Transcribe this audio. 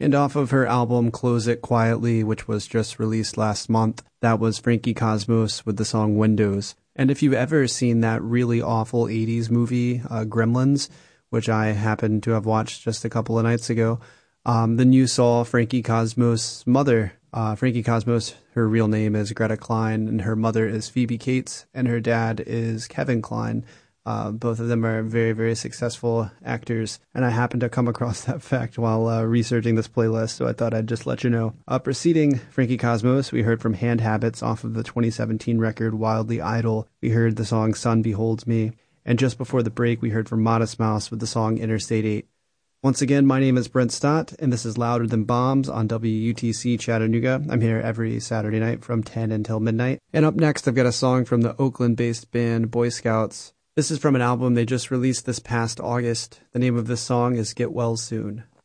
And off of her album Close It Quietly, which was just released last month, that was Frankie Cosmos with the song Windows. And if you've ever seen that really awful 80s movie, Gremlins, which I happened to have watched just a couple of nights ago, then you saw Frankie Cosmos' mother. Frankie Cosmos, her real name is Greta Klein, and her mother is Phoebe Cates, and her dad is Kevin Klein. Both of them are very, very successful actors, and I happened to come across that fact while researching this playlist, so I thought I'd just let you know. Preceding Frankie Cosmos, we heard from Hand Habits off of the 2017 record Wildly Idle. We heard the song Sun Beholds Me, and just before the break, we heard from Modest Mouse with the song Interstate 8. Once again, my name is Brent Stott, and this is Louder Than Bombs on WUTC Chattanooga. I'm here every Saturday night from 10 until midnight. And up next, I've got a song from the Oakland-based band Boy Scouts. This is from an album they just released this past August. The name of this song is Get Well Soon.